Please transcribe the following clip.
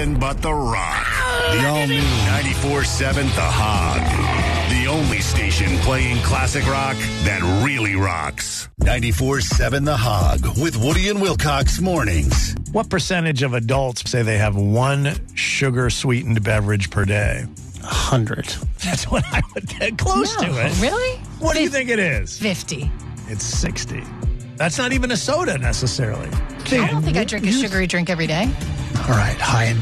nothing but The Rock. The all-new 94.7 The Hog. The only station playing classic rock that really rocks. 94.7 The Hog with Woody and Wilcox mornings. What percentage of adults say they have one sugar-sweetened beverage per day? 100. That's what I would get close to it. Really? What do you think it is? 50. It's 60. That's not even a soda necessarily. I don't think I drink a sugary drink every day. All right, high and